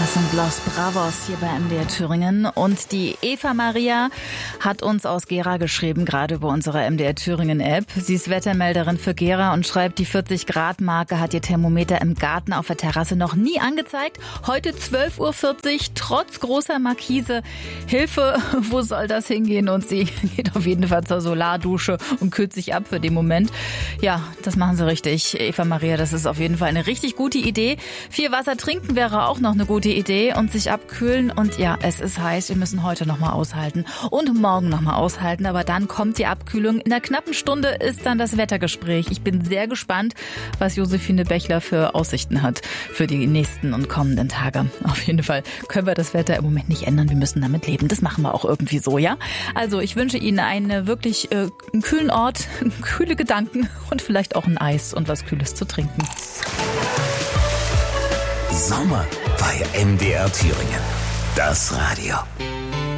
Das sind Los Bravos hier bei MDR Thüringen. Und die Eva Maria hat uns aus Gera geschrieben, gerade über unsere MDR Thüringen App. Sie ist Wettermelderin für Gera und schreibt, die 40-Grad-Marke hat ihr Thermometer im Garten auf der Terrasse noch nie angezeigt. Heute 12:40 Uhr, trotz großer Markise. Hilfe, wo soll das hingehen? Und sie geht auf jeden Fall zur Solardusche und kühlt sich ab für den Moment. Ja, das machen sie richtig. Eva Maria, das ist auf jeden Fall eine richtig gute Idee. Viel Wasser trinken wäre auch noch eine gute Idee und sich abkühlen. Und ja, es ist heiß. Wir müssen heute noch mal aushalten und morgen noch mal aushalten. Aber dann kommt die Abkühlung. In einer knappen Stunde ist dann das Wettergespräch. Ich bin sehr gespannt, was Josephine Bechler für Aussichten hat für die nächsten und kommenden Tage. Auf jeden Fall können wir das Wetter im Moment nicht ändern. Wir müssen damit leben. Das machen wir auch irgendwie so, ja? Also ich wünsche Ihnen einen wirklich einen kühlen Ort, kühle Gedanken und vielleicht auch ein Eis und was Kühles zu trinken. Sommer bei MDR Thüringen. Das Radio.